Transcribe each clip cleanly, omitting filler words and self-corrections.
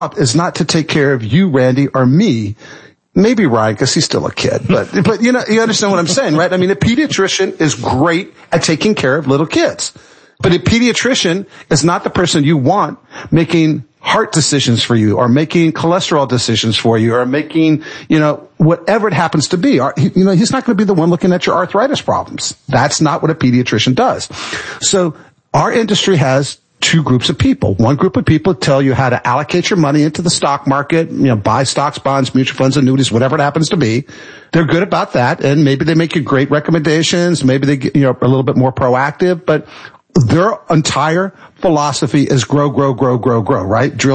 is not to take care of you, Randy, or me. Maybe Ryan, because he's still a kid. But you understand what I'm saying, right? I mean, a pediatrician is great at taking care of little kids. But a pediatrician is not the person you want making heart decisions for you, or making cholesterol decisions for you, or making, whatever it happens to be. He's not going to be the one looking at your arthritis problems. That's not what a pediatrician does. So our industry has two groups of people. One group of people tell you how to allocate your money into the stock market, buy stocks, bonds, mutual funds, annuities, whatever it happens to be. They're good about that, and maybe they make you great recommendations. Maybe they get, a little bit more proactive, but their entire philosophy is grow, right? Drill,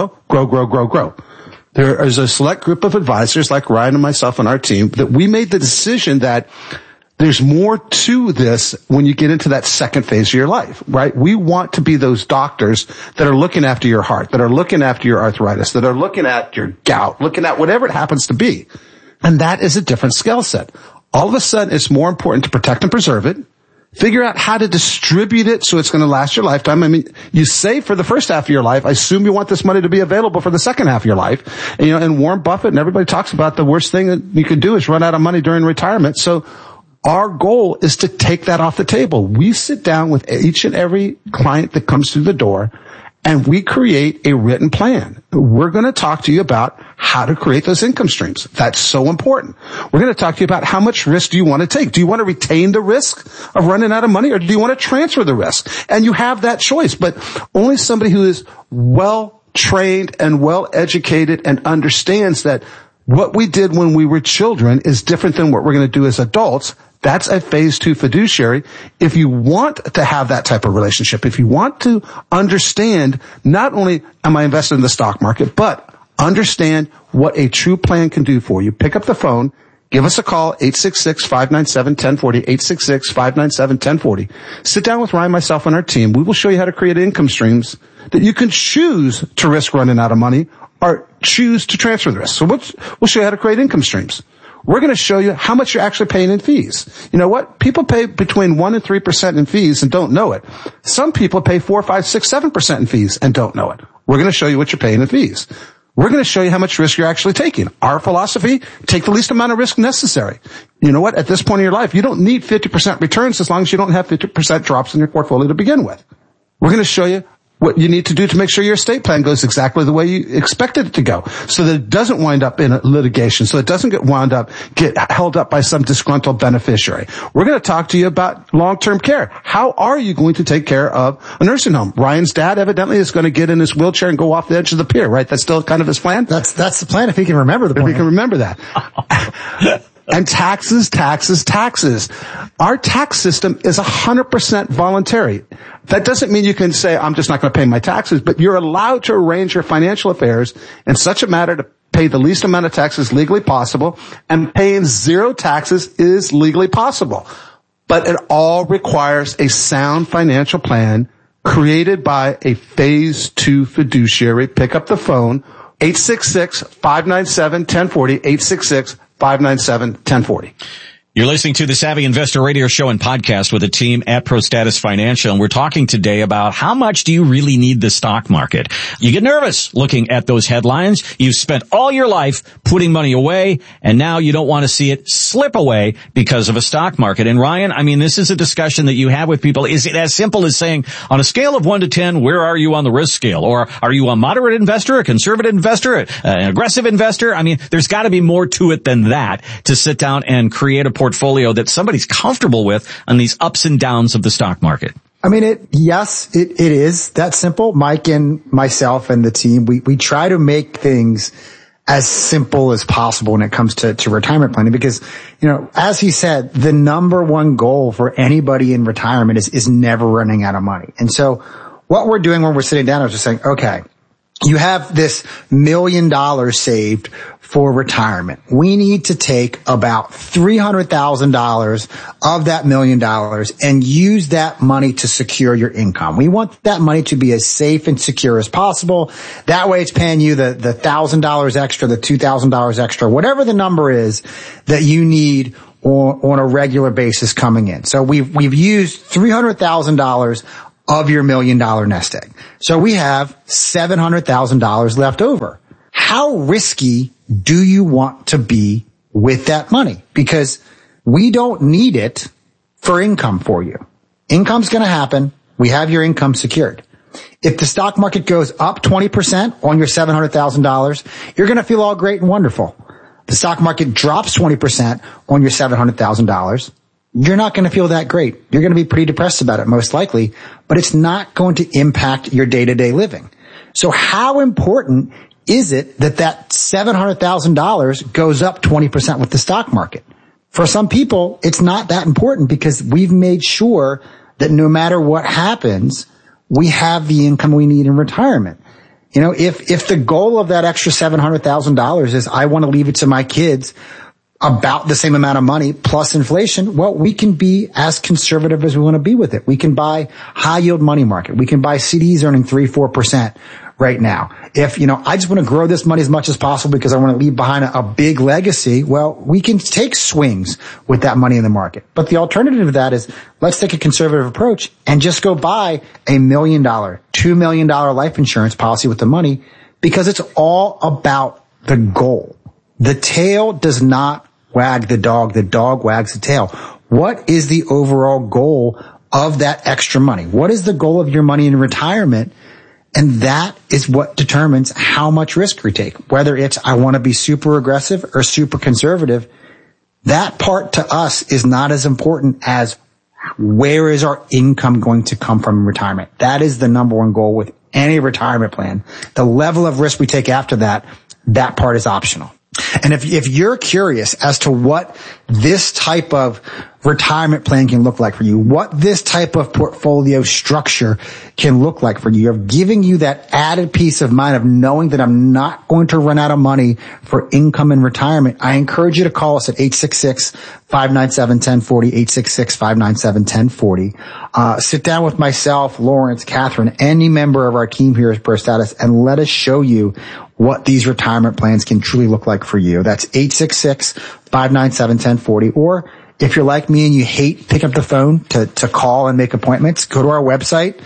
grow. There is a select group of advisors like Ryan and myself and our team that we made the decision that there's more to this when you get into that second phase of your life, right? We want to be those doctors that are looking after your heart, that are looking after your arthritis, that are looking at your gout, looking at whatever it happens to be. And that is a different skill set. All of a sudden, it's more important to protect and preserve it. Figure out how to distribute it so it's going to last your lifetime. I mean, you save for the first half of your life. I assume you want this money to be available for the second half of your life. And Warren Buffett and everybody talks about the worst thing that you can do is run out of money during retirement. So our goal is to take that off the table. We sit down with each and every client that comes through the door, and we create a written plan. We're going to talk to you about how to create those income streams. That's so important. We're going to talk to you about how much risk do you want to take. Do you want to retain the risk of running out of money, or do you want to transfer the risk? And you have that choice, but only somebody who is well trained and well educated and understands that what we did when we were children is different than what we're going to do as adults. That's a phase 2 fiduciary. If you want to have that type of relationship, if you want to understand, not only am I invested in the stock market, but understand what a true plan can do for you, pick up the phone, give us a call, 866-597-1040, 866-597-1040. Sit down with Ryan, myself, and our team. We will show you how to create income streams that you can choose to risk running out of money or choose to transfer the risk. So we'll show you how to create income streams. We're going to show you how much you're actually paying in fees. You know what? People pay between 1% and 3% in fees and don't know it. Some people pay 4%, 5%, 6%, 7% in fees and don't know it. We're going to show you what you're paying in fees. We're going to show you how much risk you're actually taking. Our philosophy, take the least amount of risk necessary. You know what? At this point in your life, you don't need 50% returns as long as you don't have 50% drops in your portfolio to begin with. We're going to show you what you need to do to make sure your estate plan goes exactly the way you expected it to go, so that it doesn't wind up in a litigation, so it doesn't get held up by some disgruntled beneficiary. We're going to talk to you about long-term care. How are you going to take care of a nursing home? Ryan's dad evidently is going to get in his wheelchair and go off the edge of the pier, right? That's still kind of his plan? That's the plan, if he can remember the plan. If he can remember that. And taxes. Our tax system is 100% voluntary. That doesn't mean you can say, I'm just not going to pay my taxes, but you're allowed to arrange your financial affairs in such a manner to pay the least amount of taxes legally possible, and paying zero taxes is legally possible. But it all requires a sound financial plan created by a phase 2 fiduciary. Pick up the phone, 866-597-1040, 866-597-1040. You're listening to the Savvy Investor Radio Show and podcast with a team at ProStatus Financial, and we're talking today about how much do you really need the stock market. You get nervous looking at those headlines. You've spent all your life putting money away, and now you don't want to see it slip away because of a stock market. And Ryan, I mean, this is a discussion that you have with people. Is it as simple as saying, on a scale of 1 to 10, where are you on the risk scale? Or are you a moderate investor, a conservative investor, an aggressive investor? I mean, there's got to be more to it than that to sit down and create a portfolio that somebody's comfortable with on these ups and downs of the stock market. I mean, it is that simple. Mike and myself and the team, we try to make things as simple as possible when it comes to retirement planning, because, as he said, the number one goal for anybody in retirement is never running out of money. And so what we're doing when we're sitting down is just saying, okay, you have this $1 million saved for retirement. We need to take about $300,000 of that $1 million and use that money to secure your income. We want that money to be as safe and secure as possible. That way it's paying you the $1,000 extra, the $2,000 extra, whatever the number is that you need on a regular basis coming in. So we've used $300,000 of your $1 million nest egg. So we have $700,000 left over. How risky do you want to be with that money? Because we don't need it for income for you. Income's going to happen. We have your income secured. If the stock market goes up 20% on your $700,000, you're going to feel all great and wonderful. The stock market drops 20% on your $700,000. You're not going to feel that great. You're going to be pretty depressed about it, most likely, but it's not going to impact your day-to-day living. So how important is it that $700,000 goes up 20% with the stock market? For some people, it's not that important because we've made sure that no matter what happens, we have the income we need in retirement. You know, if the goal of that extra $700,000 is I want to leave it to my kids about the same amount of money plus inflation, well, we can be as conservative as we want to be with it. We can buy high yield money market. We can buy CDs earning 3-4% right now. If, I just want to grow this money as much as possible because I want to leave behind a big legacy, well, we can take swings with that money in the market. But the alternative to that is let's take a conservative approach and just go buy $1 million, $2 million life insurance policy with the money because it's all about the goal. The tail does not wag the dog wags the tail. What is the overall goal of that extra money? What is the goal of your money in retirement? And that is what determines how much risk we take. Whether it's I want to be super aggressive or super conservative, that part to us is not as important as where is our income going to come from in retirement. That is the number one goal with any retirement plan. The level of risk we take after that part is optional. And if you're curious as to what this type of retirement plan can look like for you, what this type of portfolio structure can look like for you, of giving you that added peace of mind of knowing that I'm not going to run out of money for income in retirement, I encourage you to call us at 866-597-1040, 866-597-1040. Sit down with myself, Lawrence, Catherine, any member of our team here at Pro Status, and let us show you what these retirement plans can truly look like for you. That's 866-597-1040. Or if you're like me and you hate picking up the phone to call and make appointments, go to our website,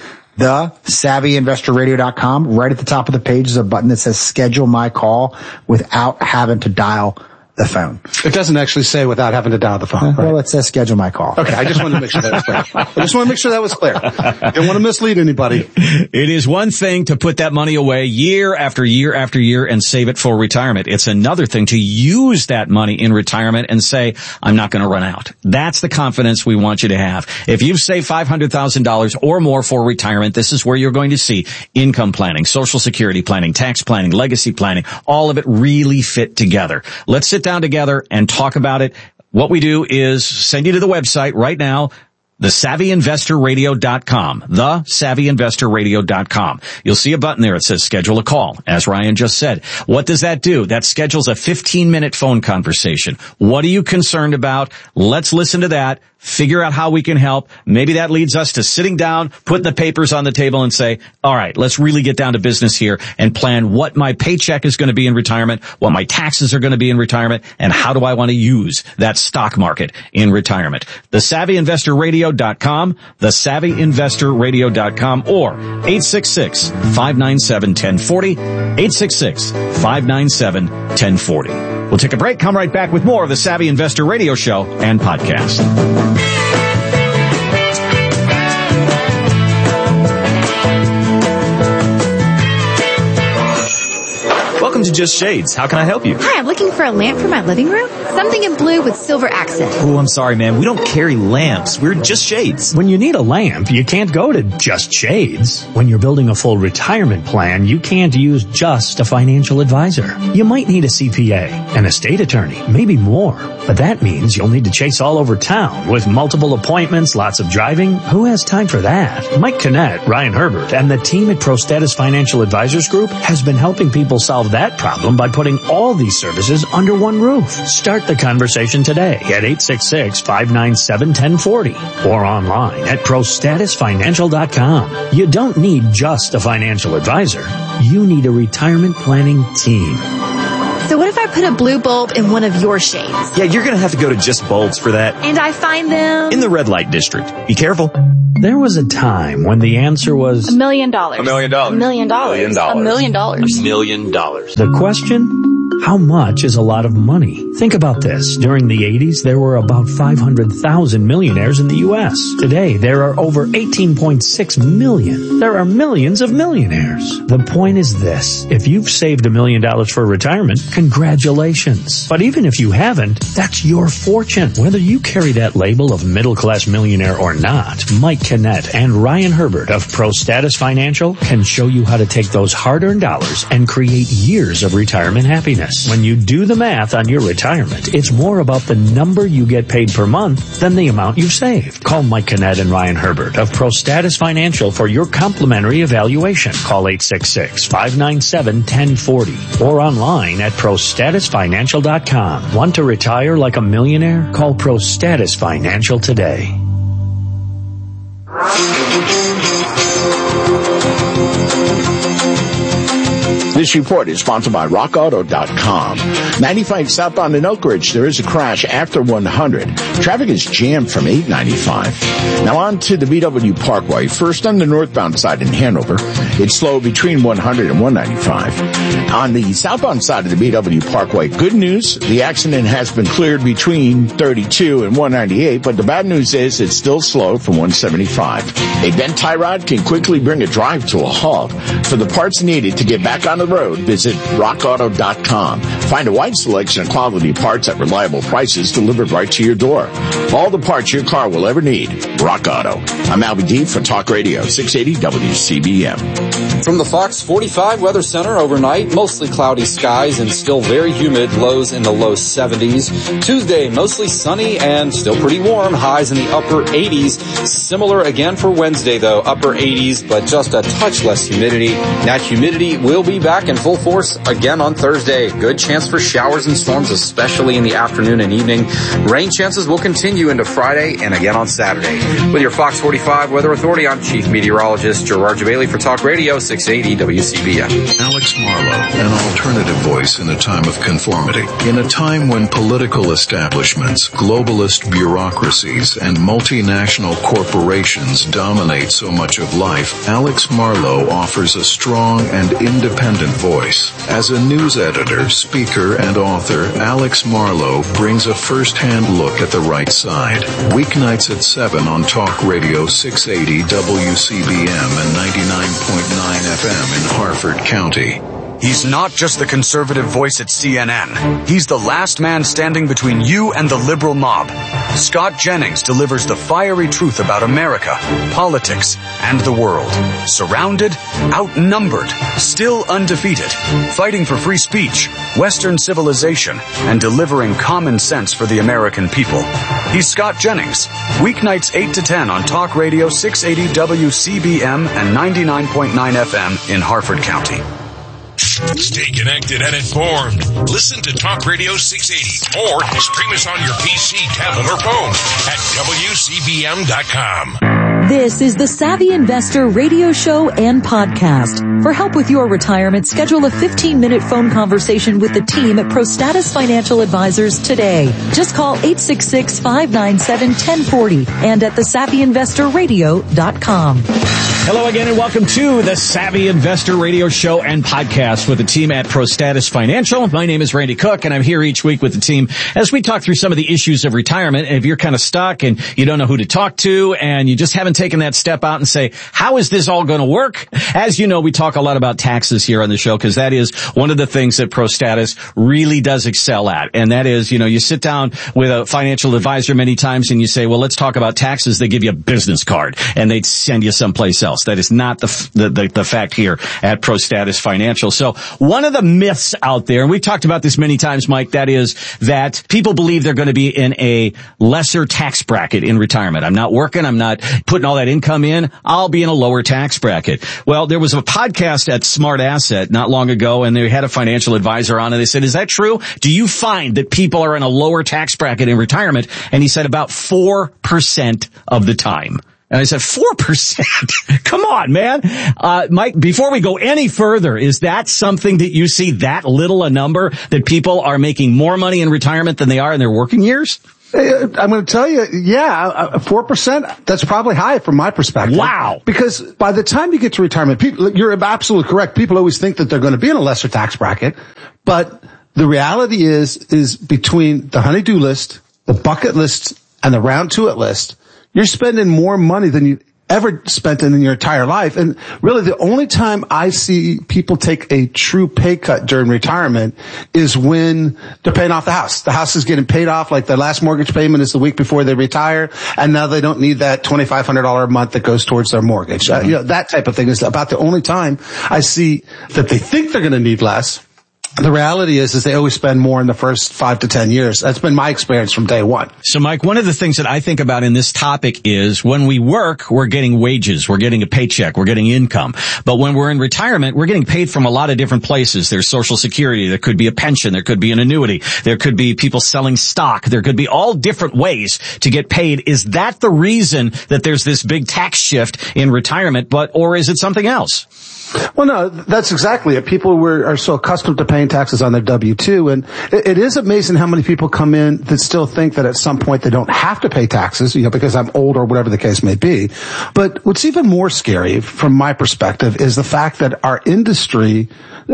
thesavvyinvestorradio.com. Right at the top of the page is a button that says schedule my call without having to dial the phone. It doesn't actually say without having to dial the phone. Right? Well, it says schedule my call. Okay, I just wanted to make sure that was clear. Don't want to mislead anybody. It is one thing to put that money away year after year after year and save it for retirement. It's another thing to use that money in retirement and say, I'm not going to run out. That's the confidence we want you to have. If you've saved $500,000 or more for retirement, this is where you're going to see income planning, Social Security planning, tax planning, legacy planning, all of it really fit together. Let's sit down together and talk about it. What we do is send you to the website right now, thesavvyinvestorradio.com, thesavvyinvestorradio.com. You'll see a button there that says schedule a call, as Ryan just said. What does that do? That schedules a 15-minute phone conversation. What are you concerned about? Let's listen to that. Figure out how we can help. Maybe that leads us to sitting down, putting the papers on the table and say, all right, let's really get down to business here and plan what my paycheck is going to be in retirement, what my taxes are going to be in retirement, and how do I want to use that stock market in retirement. TheSavvyInvestorRadio.com, TheSavvyInvestorRadio.com, or 866-597-1040, 866-597-1040. We'll take a break, come right back with more of the Savvy Investor Radio Show and podcast. Welcome to Just Shades. How can I help you? Hi, I'm looking for a lamp for my living room. Something in blue with silver accent. Oh, I'm sorry, ma'am. We don't carry lamps. We're Just Shades. When you need a lamp, you can't go to Just Shades. When you're building a full retirement plan, you can't use just a financial advisor. You might need a CPA, an estate attorney, maybe more. But that means you'll need to chase all over town with multiple appointments, lots of driving. Who has time for that? Mike Kinnett, Ryan Herbert, and the team at Pro Status Financial Advisors Group has been helping people solve that problem by putting all these services under one roof. Start the conversation today at 866-597-1040 or online at ProStatusFinancial.com. You don't need just a financial advisor. You need a retirement planning team. So what if I put a blue bulb in one of your shades? Yeah, you're going to have to go to Just Bulbs for that. And I find them in the red light district. Be careful. There was a time when the answer was $1 million. $1 million. $1 million. $1 million. $1 million. the question, how much is a lot of money? Think about this. During the 80s, there were about 500,000 millionaires in the U.S. Today, there are over 18.6 million. There are millions of millionaires. The point is this. If you've saved $1 million for retirement, congratulations. But even if you haven't, that's your fortune. Whether you carry that label of middle-class millionaire or not, Mike Kinnett and Ryan Herbert of Pro Status Financial can show you how to take those hard-earned dollars and create years of retirement happiness. When you do the math on your retirement, it's more about the number you get paid per month than the amount you've saved. Call Mike Kinnett and Ryan Herbert of Pro Status Financial for your complimentary evaluation. Call 866-597-1040 or online at ProStatusFinancial.com. Want to retire like a millionaire? Call Pro Status Financial today. This report is sponsored by RockAuto.com. 95 southbound in Oak Ridge, there is a crash after 100. Traffic is jammed from 895. Now on to the BW Parkway. First on the northbound side in Hanover, it's slow between 100 and 195. On the southbound side of the BW Parkway, good news, the accident has been cleared between 32 and 198, but the bad news is it's still slow from 175. A bent tie rod can quickly bring a drive to a halt. For the parts needed to get back on the road, visit rockauto.com. Find a wide selection of quality parts at reliable prices delivered right to your door. All the parts your car will ever need. Rock Auto. I'm Albie D for Talk Radio 680 WCBM. From the Fox 45 Weather Center overnight, mostly cloudy skies and still very humid, lows in the low 70s. Tuesday, mostly sunny and still pretty warm, highs in the upper 80s. Similar again for Wednesday though, upper 80s, but just a touch less humidity. That humidity will be back in full force again on Thursday. Good chance for showers and storms, especially in the afternoon and evening. Rain chances will continue into Friday and again on Saturday. With your Fox 45 Weather Authority, I'm Chief Meteorologist Gerard Jabali for Talk Radio 680 WCBM. Alex Marlowe, an alternative voice in a time of conformity. In a time when political establishments, globalist bureaucracies, and multinational corporations dominate so much of life, Alex Marlowe offers a strong and independent voice. As a news editor, speaker, and author, Alex Marlowe brings a first-hand look at the right side. Weeknights at 7 on Talk Radio 680 WCBM and 99.9 FM in Harford County. He's not just the conservative voice at CNN. He's the last man standing between you and the liberal mob. Scott Jennings delivers the fiery truth about America, politics, and the world. Surrounded, outnumbered, still undefeated, fighting for free speech, Western civilization, and delivering common sense for the American people. He's Scott Jennings. Weeknights 8 to 10 on Talk Radio 680 WCBM and 99.9 FM in Harford County. Stay connected and informed. Listen to Talk Radio 680 or stream us on your PC, tablet, or phone at WCBM.com. This is the Savvy Investor radio show and podcast. For help with your retirement, schedule a 15-minute phone conversation with the team at ProStatus Financial Advisors today. Just call 866-597-1040 and at thesavvyinvestorradio.com. Hello again and welcome to the Savvy Investor radio show and podcast with the team at ProStatus Financial. My name is Randy Cook and I'm here each week with the team as we talk through some of the issues of retirement. And if you're kind of stuck and you don't know who to talk to and you just haven't taken that step out and say, how is this all going to work? As you know, we talk a lot about taxes here on the show because that is one of the things that ProStatus really does excel at. And that is, you know, you sit down with a financial advisor many times and you say, well, let's talk about taxes. They give you a business card and they send you someplace else. That is not the fact here at ProStatus Financial. So one of the myths out there, and we've talked about this many times, Mike, that is that people believe they're going to be in a lesser tax bracket in retirement. I'm not working. I'm not putting all that income in. I'll be in a lower tax bracket. Well, there was a podcast at Smart Asset not long ago, and they had a financial advisor on, and they said, is that true? Do you find that people are in a lower tax bracket in retirement? And he said about 4% of the time. And I said, 4%? Come on, man. Mike, before we go any further, is that something that you see that little a number that people are making more money in retirement than they are in their working years? I'm going to tell you, 4%, that's probably high from my perspective. Wow. Because by the time you get to retirement, you're absolutely correct. People always think that they're going to be in a lesser tax bracket. But the reality is between the honey-do list, the bucket list, and the round to it list, you're spending more money than you ever spent in your entire life. And really the only time I see people take a true pay cut during retirement is when they're paying off the house. The house is getting paid off, like their last mortgage payment is the week before they retire, and now they don't need that $2,500 a month that goes towards their mortgage. That type of thing is about the only time I see that they think they're going to need less. The reality is they always spend more in the first 5 to 10 years. That's been my experience from day one. So, Mike, one of the things that I think about in this topic is when we work, we're getting wages, we're getting a paycheck, we're getting income. But when we're in retirement, we're getting paid from a lot of different places. There's Social Security, there could be a pension, there could be an annuity, there could be people selling stock, there could be all different ways to get paid. Is that the reason that there's this big tax shift in retirement, or is it something else? Well, no, that's exactly it. People are so accustomed to paying taxes on their W-2, and it is amazing how many people come in that still think that at some point they don't have to pay taxes, because I'm old or whatever the case may be. But what's even more scary from my perspective is the fact that our industry,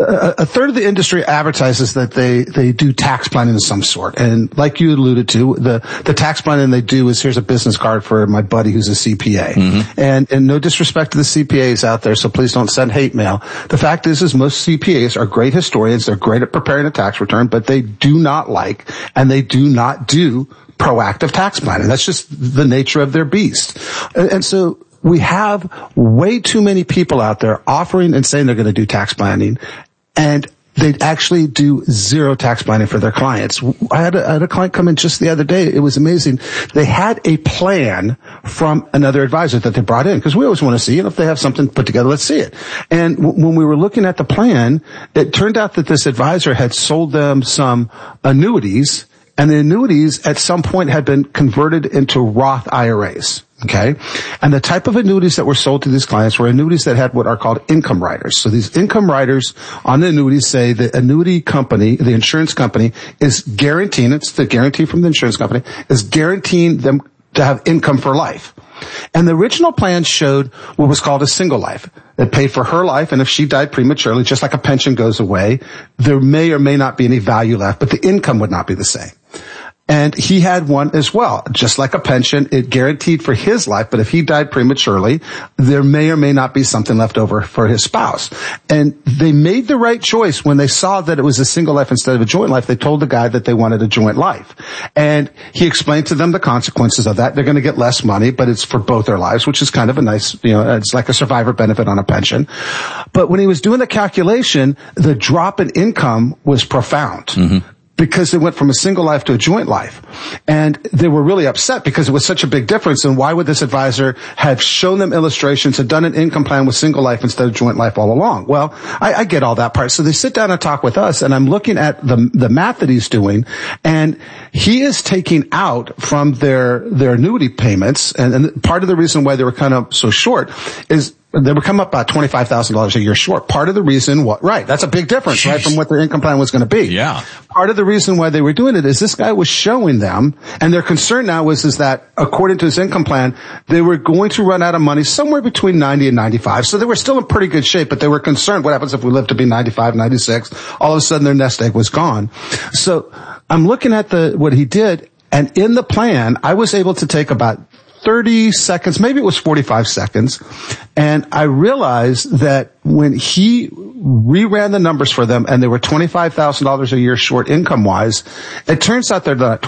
a third of the industry advertises that they do tax planning of some sort. And like you alluded to, the tax planning they do is, here's a business card for my buddy who's a CPA. Mm-hmm. And no disrespect to the CPAs out there, so please don't send hate mail. The fact is most CPAs are great historians. They're great at preparing a tax return, but they do not like and they do not do proactive tax planning. That's just the nature of their beast. And so we have way too many people out there offering and saying they're going to do tax planning, and they actually do zero tax planning for their clients. I had a client come in just the other day. It was amazing. They had a plan from another advisor that they brought in, because we always want to see, if they have something put together, let's see it. And when we were looking at the plan, it turned out that this advisor had sold them some annuities, and the annuities at some point had been converted into Roth IRAs. Okay. And the type of annuities that were sold to these clients were annuities that had what are called income riders. So these income riders on the annuities say the annuity company, the insurance company, is guaranteeing, it's the guarantee from the insurance company, is guaranteeing them to have income for life. And the original plan showed what was called a single life. It paid for her life, and if she died prematurely, just like a pension goes away, there may or may not be any value left, but the income would not be the same. And he had one as well, just like a pension. It guaranteed for his life, but if he died prematurely, there may or may not be something left over for his spouse. And they made the right choice when they saw that it was a single life instead of a joint life. They told the guy that they wanted a joint life. And he explained to them the consequences of that. They're going to get less money, but it's for both their lives, which is kind of a nice, it's like a survivor benefit on a pension. But when he was doing the calculation, the drop in income was profound. Mm-hmm. Because they went from a single life to a joint life. And they were really upset because it was such a big difference. And why would this advisor have shown them illustrations and done an income plan with single life instead of joint life all along? Well, I get all that part. So they sit down and talk with us, and I'm looking at the math that he's doing, and he is taking out from their annuity payments. And part of the reason why they were kind of so short is they would come up about $25,000 a year short. Part of the reason, right, that's a big difference, right, from what their income plan was going to be. Yeah. Part of the reason why they were doing it is this guy was showing them, and their concern now is that according to his income plan, they were going to run out of money somewhere between 90 and 95. So they were still in pretty good shape, but they were concerned what happens if we live to be 95, 96. All of a sudden their nest egg was gone. So I'm looking at what he did, and in the plan, I was able to take about 30 seconds, maybe it was 45 seconds, and I realized that when he reran the numbers for them and they were $25,000 a year short income-wise, it turns out they're not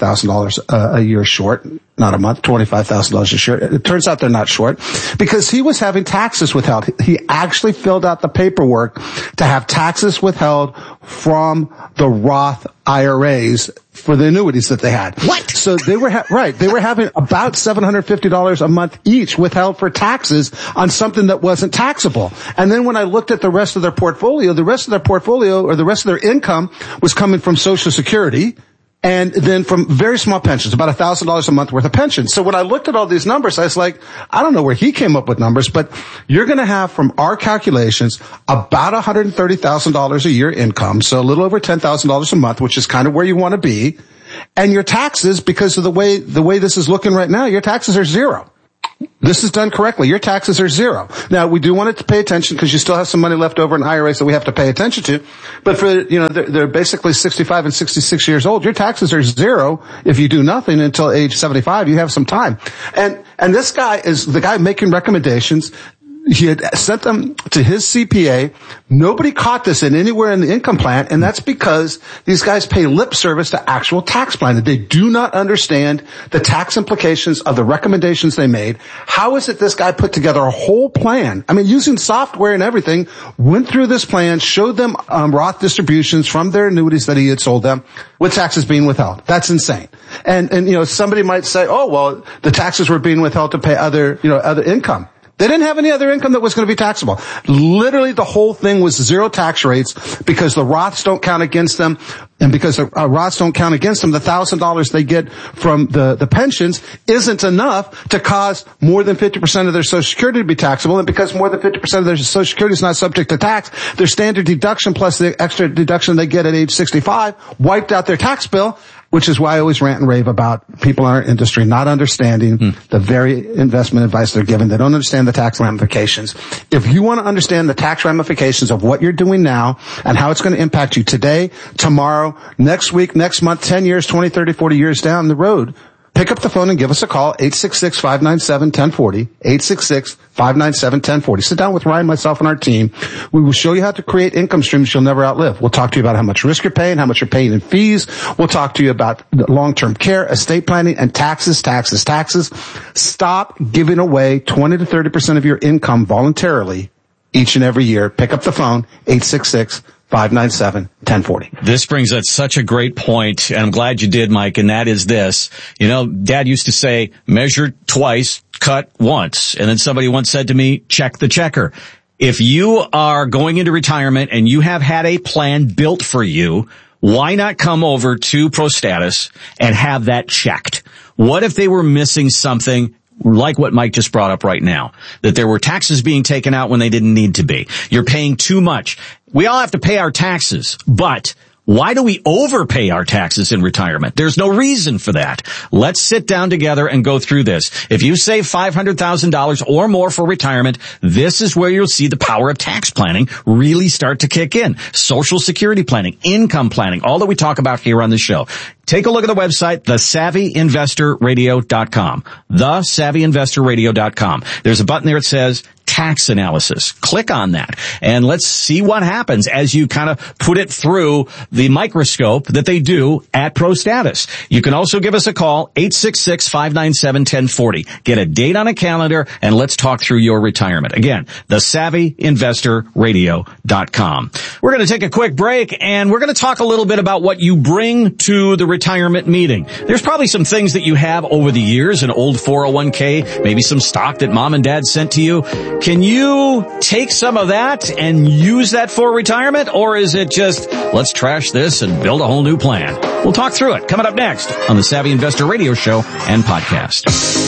$25,000 a year short, not a month, $25,000 a year. It turns out they're not short because he was having taxes withheld. He actually filled out the paperwork to have taxes withheld from the Roth IRAs for the annuities that they had. What? So they were they were having about $750 a month each withheld for taxes on something that wasn't taxable. And then when I looked at the rest of their portfolio or the rest of their income was coming from Social Security, and then from very small pensions, about $1,000 a month worth of pensions. So when I looked at all these numbers, I was like, I don't know where he came up with numbers, but you're going to have from our calculations about $130,000 a year income. So a little over $10,000 a month, which is kind of where you want to be. And your taxes, because of the way this is looking right now, your taxes are zero. This is done correctly. Your taxes are zero. Now, we do want it to pay attention because you still have some money left over in IRAs that we have to pay attention to. But for, they're basically 65 and 66 years old. Your taxes are zero if you do nothing until age 75. You have some time. And this guy is the guy making recommendations. He had sent them to his CPA. Nobody caught this anywhere in the income plan, and that's because these guys pay lip service to actual tax planning. They do not understand the tax implications of the recommendations they made. How is it this guy put together a whole plan? I mean, using software and everything, went through this plan, showed them Roth distributions from their annuities that he had sold them with taxes being withheld. That's insane. And somebody might say, oh, well, the taxes were being withheld to pay other income. They didn't have any other income that was going to be taxable. Literally, the whole thing was zero tax rates because the Roths don't count against them. And because the Roths don't count against them, the $1,000 they get from the pensions isn't enough to cause more than 50% of their Social Security to be taxable. And because more than 50% of their Social Security is not subject to tax, their standard deduction plus the extra deduction they get at age 65 wiped out their tax bill. Which is why I always rant and rave about people in our industry not understanding the very investment advice they're given. They don't understand the tax ramifications. If you want to understand the tax ramifications of what you're doing now and how it's going to impact you today, tomorrow, next week, next month, 10 years, 20, 30, 40 years down the road, pick up the phone and give us a call, 866-597-1040, 866-597-1040. Sit down with Ryan, myself, and our team. We will show you how to create income streams you'll never outlive. We'll talk to you about how much risk you're paying, how much you're paying in fees. We'll talk to you about long-term care, estate planning, and taxes. Stop giving away 20 to 30% of your income voluntarily each and every year. Pick up the phone, 866-597-1040. This brings up such a great point, and I'm glad you did, Mike, and that is this. Dad used to say, measure twice, cut once. And then somebody once said to me, check the checker. If you are going into retirement and you have had a plan built for you, why not come over to ProStatus and have that checked? What if they were missing something like what Mike just brought up right now, that there were taxes being taken out when they didn't need to be? You're paying too much. We all have to pay our taxes, but why do we overpay our taxes in retirement? There's no reason for that. Let's sit down together and go through this. If you save $500,000 or more for retirement, this is where you'll see the power of tax planning really start to kick in. Social Security planning, income planning, all that we talk about here on the show. Take a look at the website, thesavvyinvestorradio.com. Thesavvyinvestorradio.com. There's a button there that says tax analysis. Click on that and let's see what happens as you kind of put it through the microscope that they do at ProStatus. You can also give us a call, 866-597-1040. Get a date on a calendar and let's talk through your retirement. Again, thesavvyinvestorradio.com. We're going to take a quick break and we're going to talk a little bit about what you bring to the retirement meeting. There's probably some things that you have over the years, an old 401k, maybe some stock that mom and dad sent to you. Can you take some of that and use that for retirement? Or is it just, let's trash this and build a whole new plan? We'll talk through it coming up next on the Savvy Investor Radio Show and Podcast.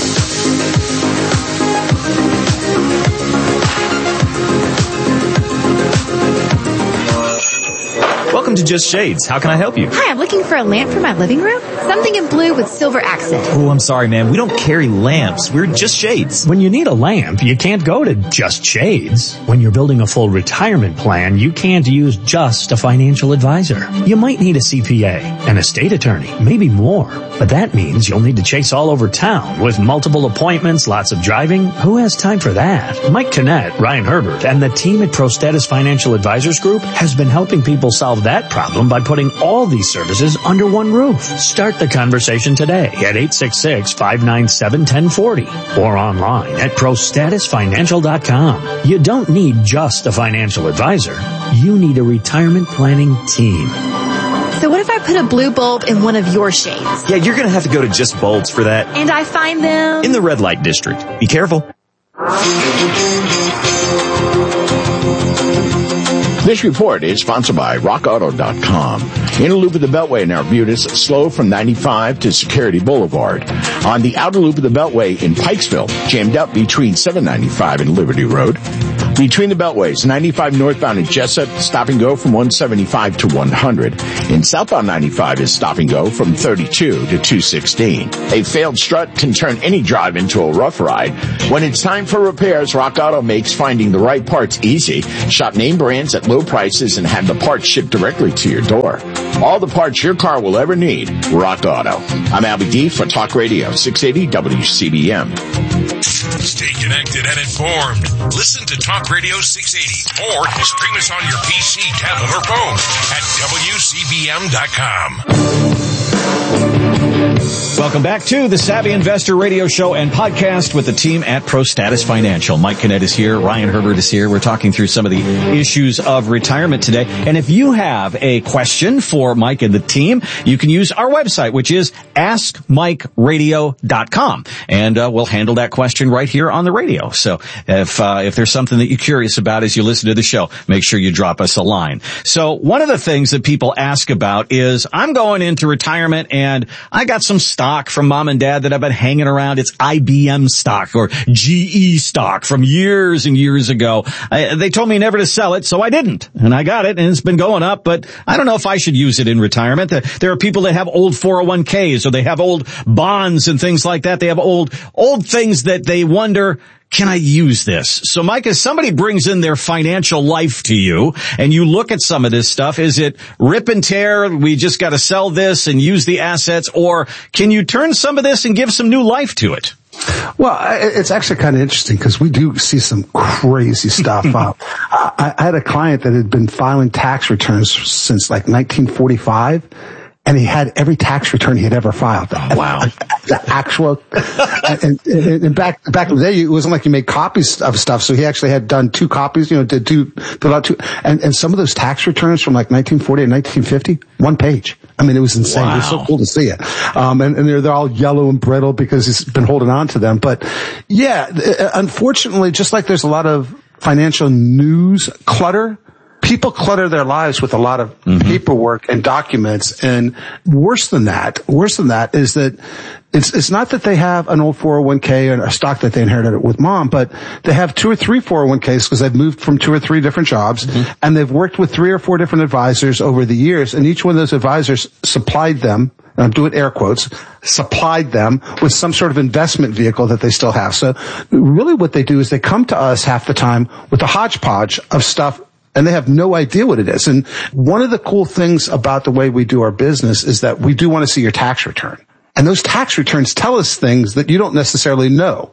Welcome to Just Shades. How can I help you? Hi, I'm looking for a lamp for my living room. Something in blue with silver accent. Oh, I'm sorry, ma'am. We don't carry lamps. We're Just Shades. When you need a lamp, you can't go to Just Shades. When you're building a full retirement plan, you can't use just a financial advisor. You might need a CPA, an estate attorney, maybe more. But that means you'll need to chase all over town with multiple appointments, lots of driving. Who has time for that? Mike Kinnett, Ryan Herbert, and the team at ProStatus Financial Advisors Group has been helping people solve that problem by putting all these services under one roof. Start the conversation today at 866-597-1040 or online at ProStatusFinancial.com. You don't need just a financial advisor. You need a retirement planning team. So what if I put a blue bulb in one of your shades? Yeah, you're going to have to go to Just Bulbs for that. And I find them in the red light district. Be careful. This report is sponsored by RockAuto.com. In a loop of the Beltway in Arbutus, slow from 95 to Security Boulevard. On the outer loop of the Beltway in Pikesville, jammed up between 795 and Liberty Road. Between the Beltways, 95 northbound in Jessup, stop and go from 175 to 100. In southbound 95 is stop and go from 32 to 216. A failed strut can turn any drive into a rough ride. When it's time for repairs, Rock Auto makes finding the right parts easy. Shop name brands at low prices and have the parts shipped directly to your door. All the parts your car will ever need, Rock Auto. I'm Albie D for Talk Radio 680 WCBM. Stay connected and informed. Listen to Talk Radio 680 or stream us on your PC, tablet, or phone at WCBM.com. Welcome back to the Savvy Investor Radio Show and Podcast with the team at ProStatus Financial. Mike Kinnett is here. Ryan Herbert is here. We're talking through some of the issues of retirement today. And if you have a question for Mike and the team, you can use our website, which is AskMikeRadio.com. And we'll handle that question right here on the radio. So if there's something that you're curious about as you listen to the show, make sure you drop us a line. So one of the things that people ask about is, I'm going into retirement and I got some stock from mom and dad that I've been hanging around. It's IBM stock or GE stock from years and years ago. They told me never to sell it, so I didn't. And I got it, and it's been going up, but I don't know if I should use it in retirement. There are people that have old 401ks, or they have old bonds and things like that. They have old things that they wonder, can I use this? So, Mike, as somebody brings in their financial life to you and you look at some of this stuff, is it rip and tear, we just got to sell this and use the assets, or can you turn some of this and give some new life to it? Well, it's actually kind of interesting because we do see some crazy stuff. I had a client that had been filing tax returns since like 1945. And he had every tax return he had ever filed. Oh, wow. The actual, and back in the day, it wasn't like you made copies of stuff. So he actually had done 2 copies, fill out 2. And some of those tax returns from like 1940 and 1950, 1 page. I mean, it was insane. Wow. It was so cool to see it. And they're all yellow and brittle because he's been holding on to them. But yeah, unfortunately, just like there's a lot of financial news clutter, people clutter their lives with a lot of paperwork and documents. And worse than that is that it's not that they have an old 401k and a stock that they inherited with mom, but they have 2 or 3 401ks because they've moved from 2 or 3 different jobs, and they've worked with 3 or 4 different advisors over the years, and each one of those advisors supplied them, and I'm doing air quotes, supplied them with some sort of investment vehicle that they still have. So really what they do is they come to us half the time with a hodgepodge of stuff, and they have no idea what it is. And one of the cool things about the way we do our business is that we do want to see your tax return. And those tax returns tell us things that you don't necessarily know.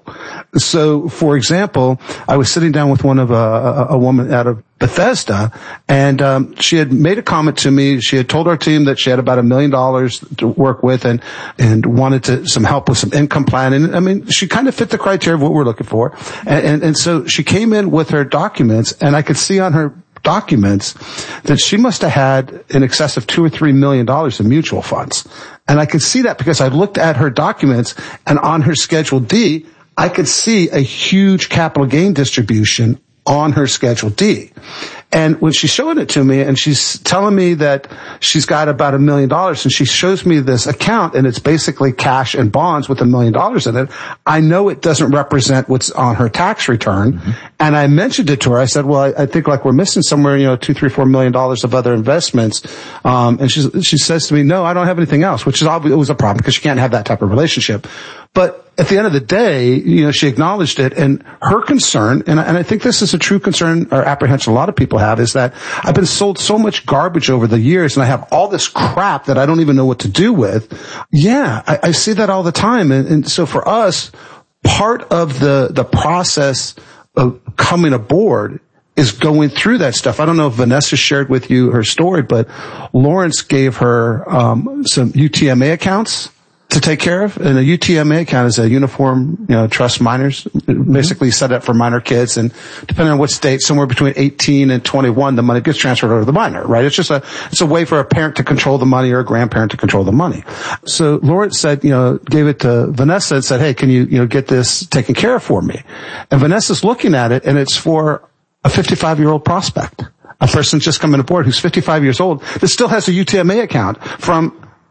So, for example, I was sitting down with one of a woman out of Bethesda, and she had made a comment to me. She had told our team that she had about $1 million to work with and wanted some help with some income planning. I mean, she kind of fit the criteria of what we're looking for. And so she came in with her documents, and I could see on her documents that she must have had in excess of $2 or $3 million in mutual funds. And I could see that because I looked at her documents, and on her Schedule D, I could see a huge capital gain distribution on her Schedule D. And when she's showing it to me and she's telling me that she's got about $1 million, and she shows me this account and it's basically cash and bonds with $1 million in it, I know it doesn't represent what's on her tax return. And I mentioned it to her. I said, well, I think like we're missing somewhere, $2, $3, $4 million of other investments. And she says to me, no, I don't have anything else, which is obviously, it was a problem because she can't have that type of relationship. But at the end of the day, she acknowledged it, and her concern, and I think this is a true concern or apprehension a lot of people have, is that I've been sold so much garbage over the years, and I have all this crap that I don't even know what to do with. Yeah, I see that all the time. And so for us, part of the process of coming aboard is going through that stuff. I don't know if Vanessa shared with you her story, but Lawrence gave her some UTMA accounts to take care of. And a UTMA account is a uniform, trust minors, basically set up for minor kids. And depending on what state, somewhere between 18 and 21, the money gets transferred over to the minor, right? It's just it's a way for a parent to control the money or a grandparent to control the money. So Lawrence said, gave it to Vanessa and said, hey, can you, get this taken care of for me? And Vanessa's looking at it, and it's for a 55-year-old prospect. A person just coming aboard who's 55 years old that still has a UTMA account from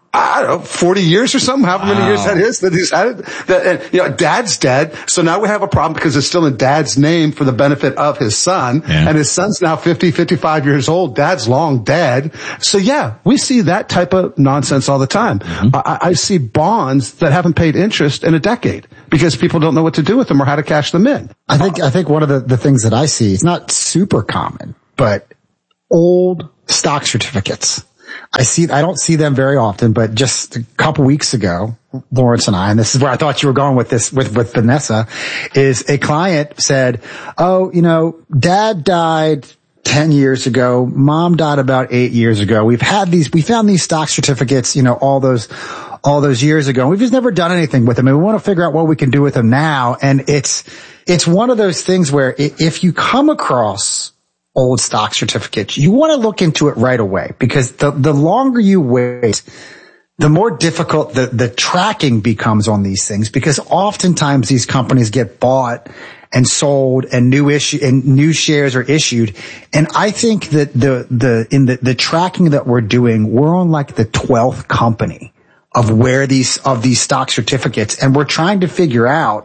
I don't know, 40 years or something, however many years that is that he's had it. And, Dad's dead. So now we have a problem because it's still in Dad's name for the benefit of his son. Yeah. And his son's now 50, 55 years old. Dad's long dead. So yeah, we see that type of nonsense all the time. Mm-hmm. I see bonds that haven't paid interest in a decade because people don't know what to do with them or how to cash them in. I think one of the things that I see, it's not super common, but old stock certificates. I don't see them very often, but just a couple weeks ago, Lawrence and I, and this is where I thought you were going with this, with Vanessa, is a client said, Dad died 10 years ago. Mom died about 8 years ago. We found these stock certificates, all those years ago. We've just never done anything with them. And we want to figure out what we can do with them now. And it's one of those things where if you come across old stock certificates, you want to look into it right away, because the longer you wait, the more difficult the tracking becomes on these things, because oftentimes these companies get bought and sold and new shares are issued. And I think that the tracking that we're doing, we're on like the 12th company of these stock certificates, and we're trying to figure out,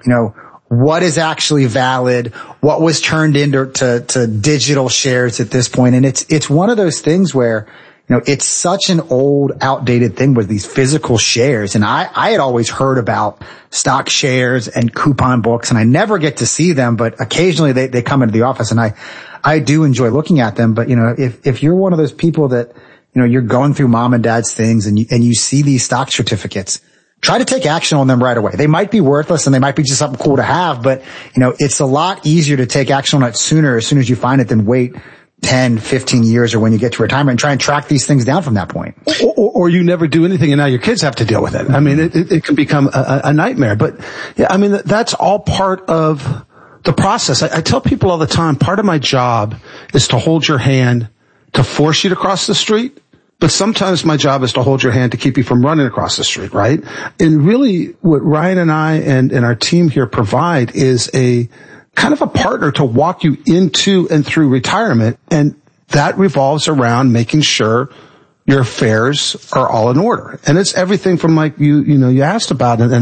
what is actually valid, what was turned into digital shares at this point. And it's one of those things where, it's such an old, outdated thing with these physical shares. And I had always heard about stock shares and coupon books, and I never get to see them, but occasionally they come into the office, and I do enjoy looking at them. But, if you're one of those people that, you're going through mom and dad's things and you see these stock certificates, try to take action on them right away. They might be worthless and they might be just something cool to have, but, it's a lot easier to take action on it sooner, as soon as you find it, than wait 10, 15 years or when you get to retirement and try and track these things down from that point. Or you never do anything and now your kids have to deal with it. I mean, it can become a nightmare, but yeah, I mean, that's all part of the process. I tell people all the time, part of my job is to hold your hand to force you to cross the street. But sometimes my job is to hold your hand to keep you from running across the street, right? And really what Ryan and I and our team here provide is a kind of a partner to walk you into and through retirement. And that revolves around making sure your affairs are all in order. And it's everything from like you asked about it, and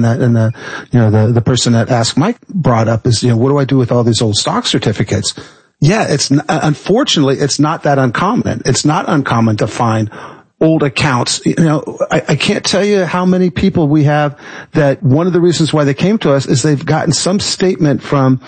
the person that asked Mike brought up is, what do I do with all these old stock certificates? Yeah, unfortunately, it's not that uncommon. It's not uncommon to find old accounts. I can't tell you how many people we have that one of the reasons why they came to us is they've gotten some statement from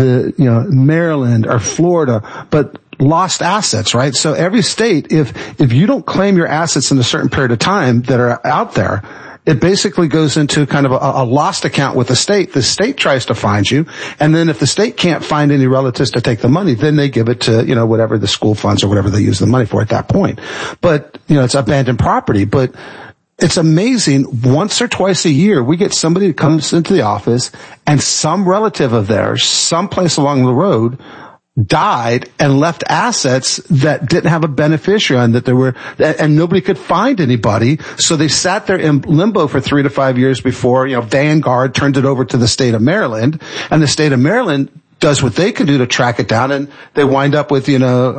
Maryland or Florida, but lost assets, right? So every state, if you don't claim your assets in a certain period of time that are out there, it basically goes into kind of a lost account with the state. The state tries to find you. And then if the state can't find any relatives to take the money, then they give it to, whatever the school funds or whatever they use the money for at that point. But, it's abandoned property. But it's amazing. Once or twice a year, we get somebody who comes into the office and some relative of theirs, someplace along the road, died and left assets that didn't have a beneficiary on, and nobody could find anybody. So they sat there in limbo for 3 to 5 years before, Vanguard turned it over to the state of Maryland, and the state of Maryland does what they can do to track it down, and they wind up with,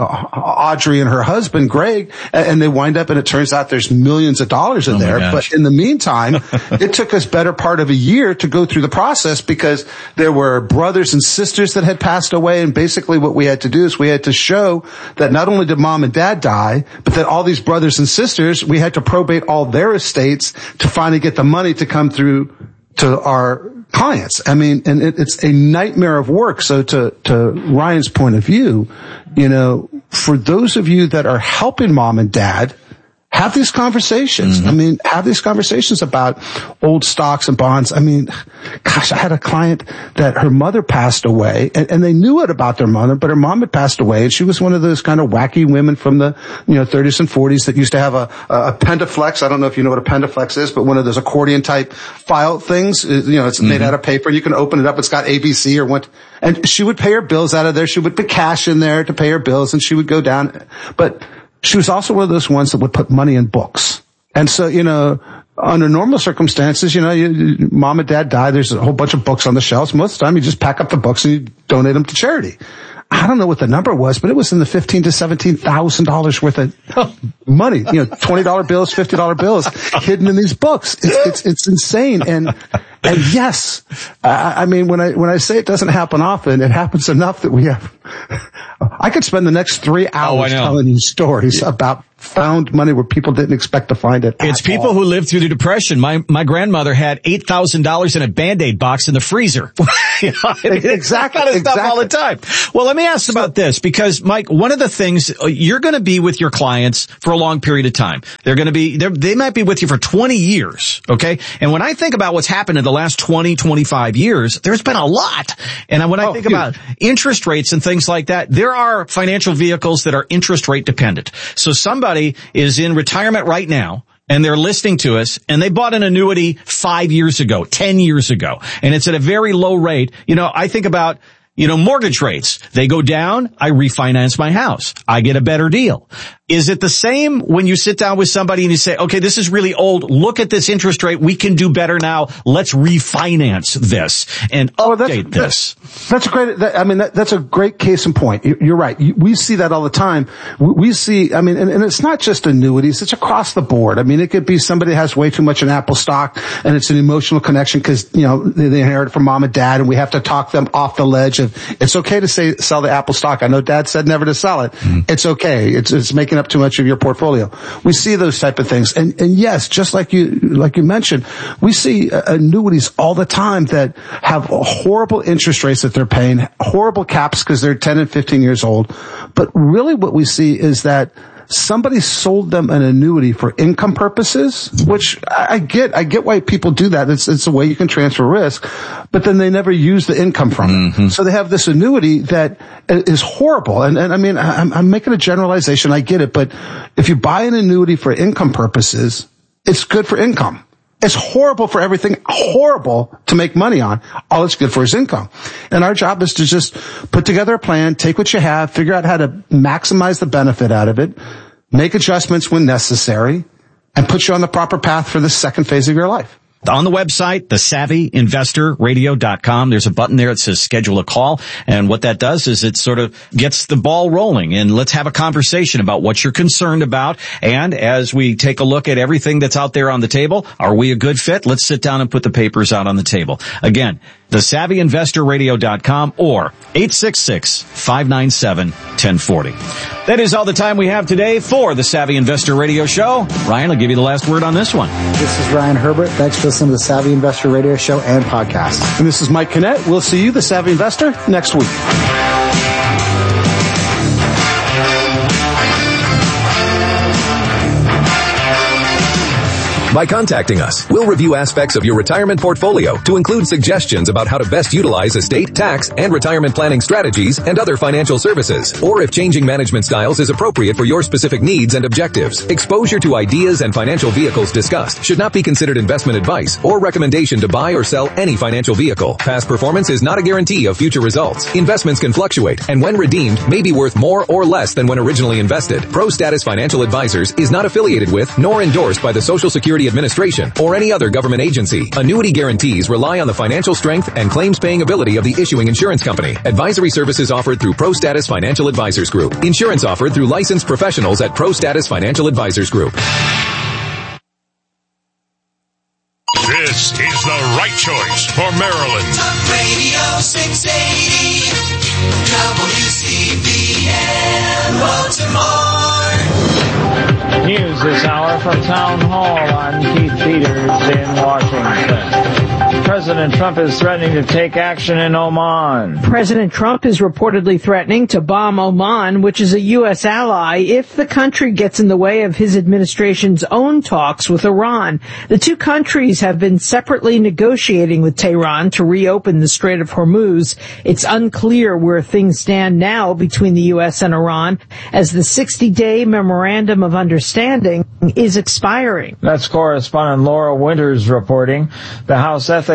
Audrey and her husband, Greg, and they wind up, and it turns out there's millions of dollars in there. But in the meantime, it took us better part of a year to go through the process because there were brothers and sisters that had passed away, and basically what we had to do is we had to show that not only did mom and dad die, but that all these brothers and sisters, we had to probate all their estates to finally get the money to come through to our clients. I mean, and it's a nightmare of work. So to Ryan's point of view, for those of you that are helping mom and dad, have these conversations. Mm-hmm. I mean, have these conversations about old stocks and bonds. I mean, gosh, I had a client that her mother passed away, and they knew it about their mother, but her mom had passed away, and she was one of those kind of wacky women from the 30s and 40s that used to have a Pendaflex. I don't know if you know what a Pendaflex is, but one of those accordion type file things. It's made out of paper. You can open it up. It's got ABC or what. And she would pay her bills out of there. She would put cash in there to pay her bills, and she would go down. But she was also one of those ones that would put money in books. And so, under normal circumstances, mom and dad die. There's a whole bunch of books on the shelves. Most of the time you just pack up the books and you donate them to charity. I don't know what the number was, but it was in the $15,000 to $17,000 worth of money. $20 bills, $50 bills hidden in these books. It's insane. And yes, I mean, when I say it doesn't happen often, it happens enough that we have, I could spend the next 3 hours telling you stories about found money where people didn't expect to find it. It's people who lived through the Depression. My grandmother had $8,000 in a Band-Aid box in the freezer. Exactly. That kind of stuff all the time. Well, let me ask about this, because Mike, one of the things, you're going to be with your clients for a long period of time. They might be with you for 20 years. Okay. And when I think about what's happened in the last 20, 25 years, there's been a lot. And when I think about interest rates and things like that, there are financial vehicles that are interest rate dependent. So somebody is in retirement right now, and they're listening to us, and they bought an annuity 5 years ago, 10 years ago, and it's at a very low rate. I think about, mortgage rates. They go down, I refinance my house. I get a better deal. Is it the same when you sit down with somebody and you say, okay, this is really old. Look at this interest rate. We can do better now. Let's refinance this and update this. That's a great, that's a great case in point. You're right. We see that all the time. We see, and it's not just annuities. It's across the board. It could be somebody has way too much in Apple stock, and it's an emotional connection because, they inherited from mom and dad, and we have to talk them off the ledge of, it's okay to sell the Apple stock. I know dad said never to sell it. It's okay. It's making up too much of your portfolio. We see those type of things. And yes, just like you mentioned, we see annuities all the time that have horrible interest rates that they're paying, horrible caps because they're 10 and 15 years old. But really what we see is that somebody sold them an annuity for income purposes, which I get why people do that. It's a way you can transfer risk, but then they never use the income from it. So they have this annuity that is horrible. And I'm making a generalization. I get it. But if you buy an annuity for income purposes, it's good for income. It's horrible for everything, horrible to make money on. All it's good for is income. And our job is to just put together a plan, take what you have, figure out how to maximize the benefit out of it, make adjustments when necessary, and put you on the proper path for the second phase of your life. On the website, thesavvyinvestorradio.com, there's a button there that says schedule a call. And what that does is it sort of gets the ball rolling, and let's have a conversation about what you're concerned about. And as we take a look at everything that's out there on the table, are we a good fit? Let's sit down and put the papers out on the table. Again, thesavvyinvestorradio.com or 866-597-1040. That is all the time we have today for the Savvy Investor Radio Show. Ryan, I'll give you the last word on this one. This is Ryan Herbert. Thanks for listening to the Savvy Investor Radio Show and podcast. And this is Mike Kinnett. We'll see you, the Savvy Investor, next week. By contacting us, we'll review aspects of your retirement portfolio to include suggestions about how to best utilize estate, tax, and retirement planning strategies and other financial services, or if changing management styles is appropriate for your specific needs and objectives. Exposure to ideas and financial vehicles discussed should not be considered investment advice or recommendation to buy or sell any financial vehicle. Past performance is not a guarantee of future results. Investments can fluctuate, and when redeemed, may be worth more or less than when originally invested. ProStatus Financial Advisors is not affiliated with nor endorsed by the Social Security Administration or any other government agency. Annuity guarantees rely on the financial strength and claims paying ability of the issuing insurance company. Advisory services offered through ProStatus Financial Advisors Group. Insurance offered through licensed professionals at ProStatus Financial Advisors Group. This is the right choice for Maryland. Talk Radio 680 WCBM Baltimore. News this hour from Town Hall. I'm Keith Peters in Washington. President Trump is threatening to take action in Oman. President Trump is reportedly threatening to bomb Oman, which is a U.S. ally, if the country gets in the way of his administration's own talks with Iran. The two countries have been separately negotiating with Tehran to reopen the Strait of Hormuz. It's unclear where things stand now between the U.S. and Iran, as the 60-day memorandum of understanding is expiring. That's correspondent Laura Winters reporting. The House Ethics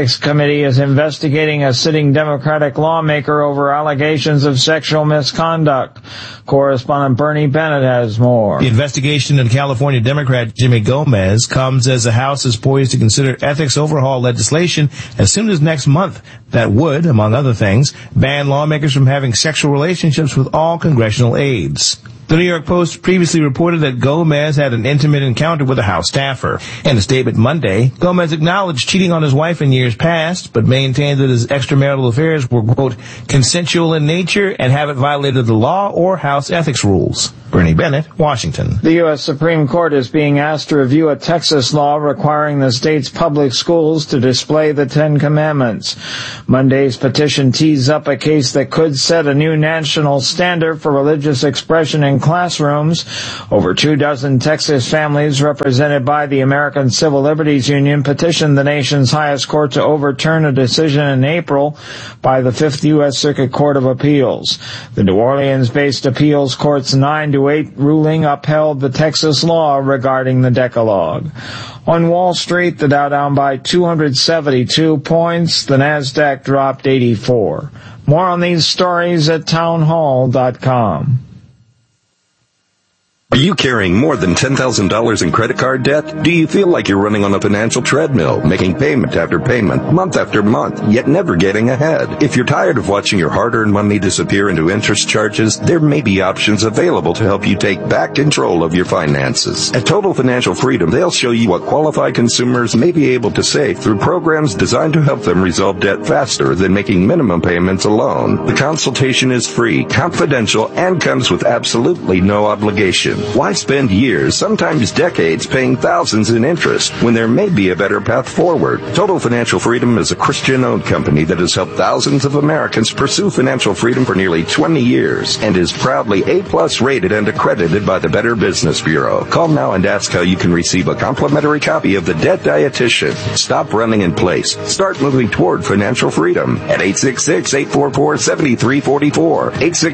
Ethics Committee is investigating a sitting Democratic lawmaker over allegations of sexual misconduct. Correspondent Bernie Bennett has more. The investigation of California Democrat Jimmy Gomez comes as the House is poised to consider ethics overhaul legislation as soon as next month that would, among other things, ban lawmakers from having sexual relationships with all congressional aides. The New York Post previously reported that Gomez had an intimate encounter with a House staffer. In a statement Monday, Gomez acknowledged cheating on his wife in years past, but maintained that his extramarital affairs were, quote, consensual in nature and haven't violated the law or House ethics rules. Bernie Bennett, Washington. The U.S. Supreme Court is being asked to review a Texas law requiring the state's public schools to display the Ten Commandments. Monday's petition tees up a case that could set a new national standard for religious expression in classrooms. Over 24 Texas families represented by the American Civil Liberties Union petitioned the nation's highest court to overturn a decision in April by the Fifth U.S. Circuit Court of Appeals. The New Orleans-based appeals court's 9-8 ruling upheld the Texas law regarding the Decalogue. On Wall Street, the Dow down by 272 points. The Nasdaq dropped 84. More on these stories at townhall.com. Are you carrying more than $10,000 in credit card debt? Do you feel like you're running on a financial treadmill, making payment after payment, month after month, yet never getting ahead? If you're tired of watching your hard-earned money disappear into interest charges, there may be options available to help you take back control of your finances. At Total Financial Freedom, they'll show you what qualified consumers may be able to save through programs designed to help them resolve debt faster than making minimum payments alone. The consultation is free, confidential, and comes with absolutely no obligation. Why spend years, sometimes decades, paying thousands in interest when there may be a better path forward? Total Financial Freedom is a Christian-owned company that has helped thousands of Americans pursue financial freedom for nearly 20 years and is proudly A+ rated and accredited by the Better Business Bureau. Call now and ask how you can receive a complimentary copy of The Debt Dietitian. Stop running in place. Start moving toward financial freedom at 866-844-7344.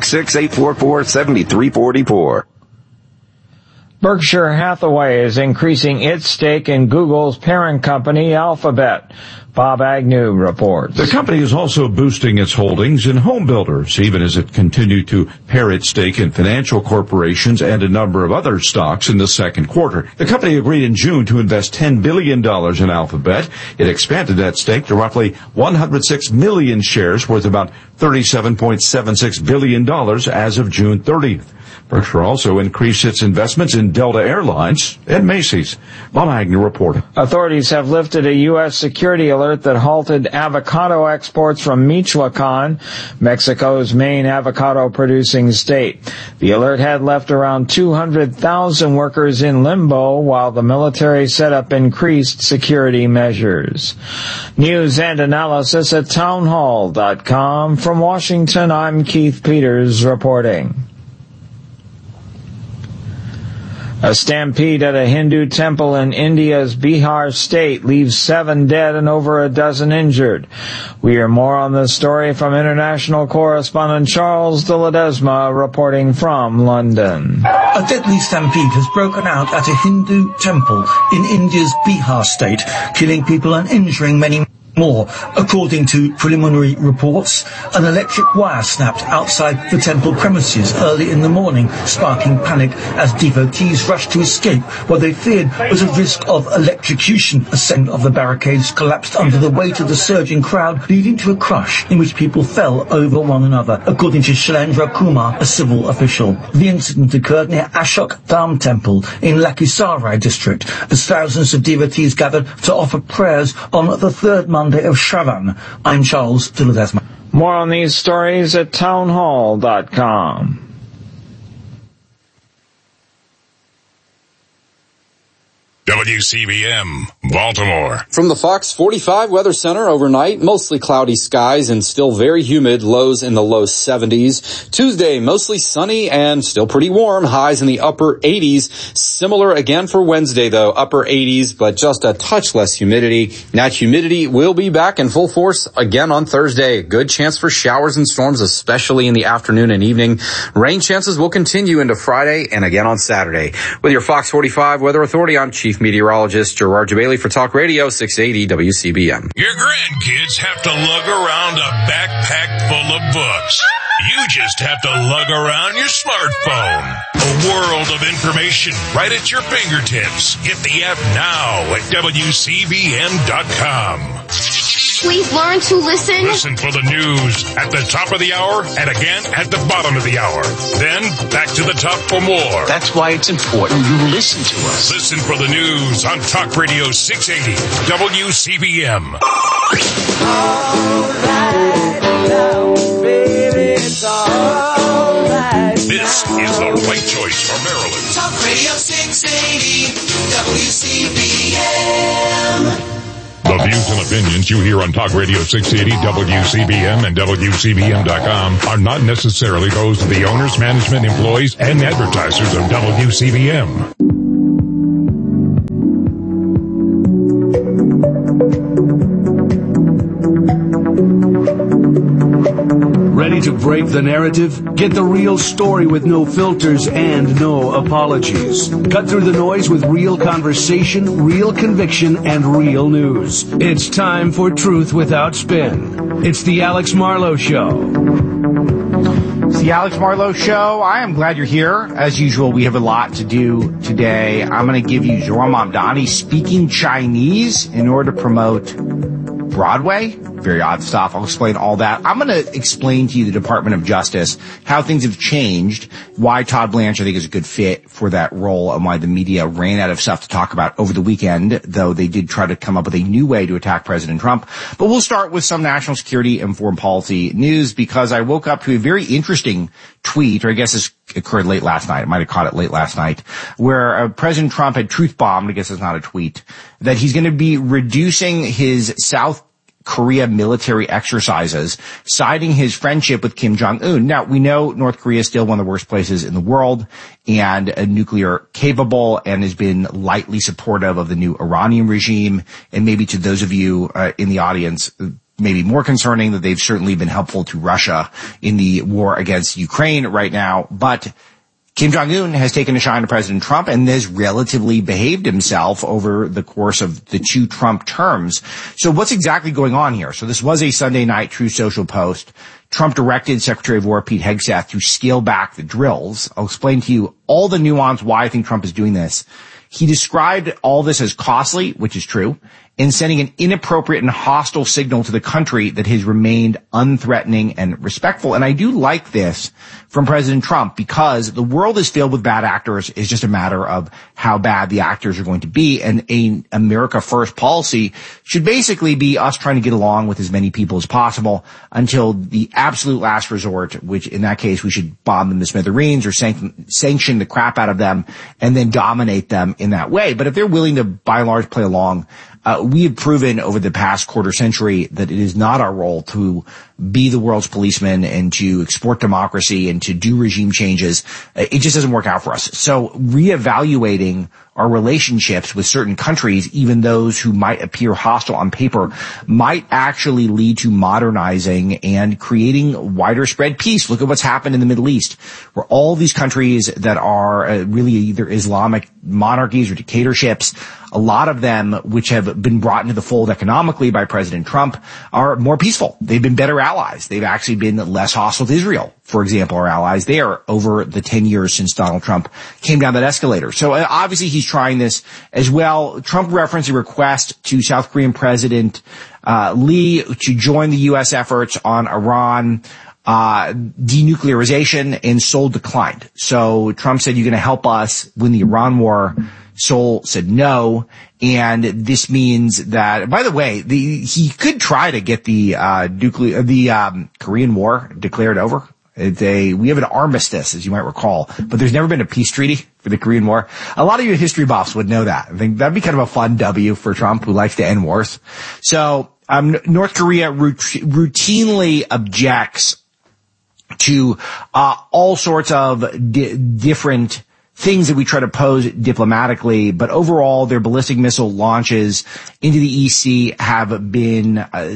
866-844-7344. Berkshire Hathaway is increasing its stake in Google's parent company, Alphabet. Bob Agnew reports. The company is also boosting its holdings in home builders, even as it continued to pare its stake in financial corporations and a number of other stocks in the second quarter. The company agreed in June to invest $10 billion in Alphabet. It expanded that stake to roughly 106 million shares worth about $37.76 billion as of June 30th. Berkshire also increased its investments in Delta Airlines and Macy's. Bob Agnew reporting. Authorities have lifted a U.S. security alert that halted avocado exports from Michoacan, Mexico's main avocado-producing state. The alert had left around 200,000 workers in limbo while the military set up increased security measures. News and analysis at townhall.com. From Washington, I'm Keith Peters reporting. A stampede at a Hindu temple in India's Bihar state leaves 7 dead and over a dozen injured. We hear more on this story from international correspondent Charles de Ledesma reporting from London. A deadly stampede has broken out at a Hindu temple in India's Bihar state, killing people and injuring many more. According to preliminary reports, an electric wire snapped outside the temple premises early in the morning, sparking panic as devotees rushed to escape what they feared was a risk of electrocution. A section of the barricades collapsed under the weight of the surging crowd, leading to a crush in which people fell over one another, according to Shailendra Kumar, a civil official. The incident occurred near Ashok Dham Temple in Lakhisarai district, as thousands of devotees gathered to offer prayers on the third Monday of Shravan. I'm Charles de Ledesma. More on these stories at townhall.com. WCBM, Baltimore. From the Fox 45 Weather Center overnight, mostly cloudy skies and still very humid, lows in the low 70s. Tuesday, mostly sunny and still pretty warm, highs in the upper 80s. Similar again for Wednesday, though, upper 80s, but just a touch less humidity. That humidity will be back in full force again on Thursday. Good chance for showers and storms, especially in the afternoon and evening. Rain chances will continue into Friday and again on Saturday. With your Fox 45 Weather Authority, I'm Chief Chief Meteorologist Gerard Jabali for Talk Radio 680 WCBM. Your grandkids have to lug around a backpack full of books. You just have to lug around your smartphone. A world of information right at your fingertips. Get the app now at WCBM.com. We've learned to listen. Listen for the news at the top of the hour and again at the bottom of the hour. Then back to the top for more. That's why it's important you listen to us. Listen for the news on Talk Radio 680 WCBM. This is the right choice for Maryland. Talk Radio 680 WCBM. The views and opinions you hear on Talk Radio 680 WCBM and WCBM.com are not necessarily those of the owners, management, employees, and advertisers of WCBM. Ready to break the narrative? Get the real story with no filters and no apologies. Cut through the noise with real conversation, real conviction, and real news. It's time for Truth Without Spin. It's the Alex Marlowe Show. It's the Alex Marlowe Show. I am glad you're here. As usual, we have a lot to do today. I'm going to give you Zohran Mamdani speaking Chinese in order to promote Broadway. Very odd stuff. I'll explain all that. I'm going to explain to you the Department of Justice, how things have changed, why Todd Blanche I think is a good fit for that role, and why the media ran out of stuff to talk about over the weekend, though they did try to come up with a new way to attack President Trump. But we'll start with some national security and foreign policy news, because I woke up to a very interesting tweet, or I guess this occurred late last night. I might have caught it late last night, where President Trump had truth bombed, I guess it's not a tweet, that he's going to be reducing his South Korea military exercises, citing his friendship with Kim Jong-un. Now, we know North Korea is still one of the worst places in the world and nuclear capable, and has been lightly supportive of the new Iranian regime. And maybe to those of you in the audience, maybe more concerning that they've certainly been helpful to Russia in the war against Ukraine right now. But Kim Jong-un has taken a shine to President Trump and has relatively behaved himself over the course of the two Trump terms. So what's exactly going on here? So this was a Sunday night Truth Social post. Trump directed Secretary of War Pete Hegseth to scale back the drills. I'll explain to you all the nuance why I think Trump is doing this. He described all this as costly, which is true, and sending an inappropriate and hostile signal to the country that has remained unthreatening and respectful. And I do like this from President Trump, because the world is filled with bad actors. It's just a matter of how bad the actors are going to be. And a America First policy should basically be us trying to get along with as many people as possible until the absolute last resort, which in that case we should bomb them to smithereens or sanction the crap out of them and then dominate them in that way. But if they're willing to, by and large, play along, we have proven over the past quarter century that it is not our role to be the world's policeman and to export democracy and to do regime changes. It just doesn't work out for us. So reevaluating our relationships with certain countries, even those who might appear hostile on paper, might actually lead to modernizing and creating wider spread peace. Look at what's happened in the Middle East, where all these countries that are really either Islamic monarchies or dictatorships, a lot of them which have been brought into the fold economically by President Trump, are more peaceful. They've been better allies. They've actually been less hostile to Israel, for example, our allies there over the 10 years since Donald Trump came down that escalator. So obviously he's trying this as well. Trump referenced a request to South Korean President Lee to join the U.S. efforts on Iran denuclearization, and Seoul declined. So Trump said, "You're going to help us win the Iran war." Seoul said no, and this means that, by the way, he could try to get the Korean War declared over. We have an armistice, as you might recall, but there's never been a peace treaty for the Korean War. A lot of you history buffs would know that. I think that'd be kind of a fun W for Trump, who likes to end wars. So North Korea routinely objects to all sorts of different things that we try to pose diplomatically, but overall their ballistic missile launches into the EC have been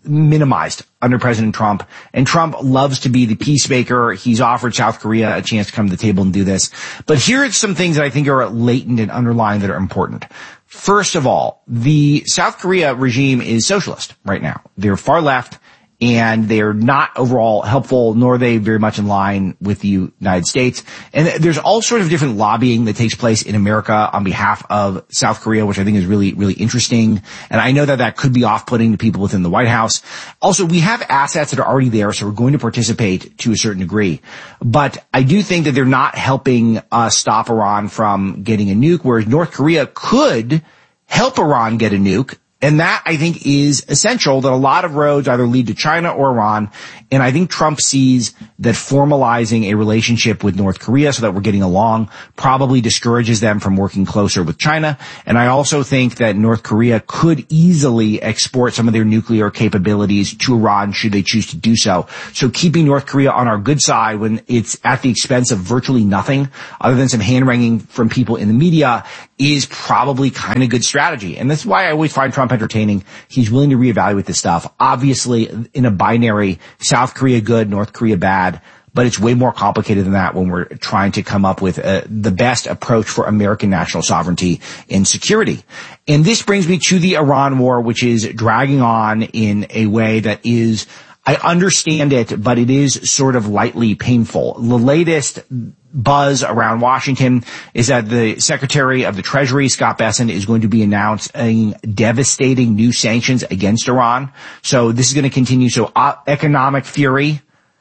minimized under President Trump. And Trump loves to be the peacemaker. He's offered South Korea a chance to come to the table and do this. But here are some things that I think are latent and underlying that are important. First of all, the South Korea regime is socialist right now. They're far left, and they're not overall helpful, nor are they very much in line with the United States. And there's all sorts of different lobbying that takes place in America on behalf of South Korea, which I think is really, really interesting. And I know that that could be off-putting to people within the White House. Also, we have assets that are already there, so we're going to participate to a certain degree. But I do think that they're not helping us stop Iran from getting a nuke, whereas North Korea could help Iran get a nuke. And that, I think, is essential, that a lot of roads either lead to China or Iran. And I think Trump sees that formalizing a relationship with North Korea so that we're getting along probably discourages them from working closer with China. And I also think that North Korea could easily export some of their nuclear capabilities to Iran should they choose to do so. So keeping North Korea on our good side when it's at the expense of virtually nothing other than some hand-wringing from people in the media is probably kind of good strategy. And that's why I always find Trump entertaining. He's willing to reevaluate this stuff. Obviously, in a binary, South Korea good, North Korea bad, but it's way more complicated than that when we're trying to come up with the best approach for American national sovereignty and security. And this brings me to the Iran war, which is dragging on in a way that is, I understand it, but it is sort of lightly painful. The latest buzz around Washington is that the Secretary of the Treasury, Scott Bessent, is going to be announcing devastating new sanctions against Iran. So this is going to continue. So economic fury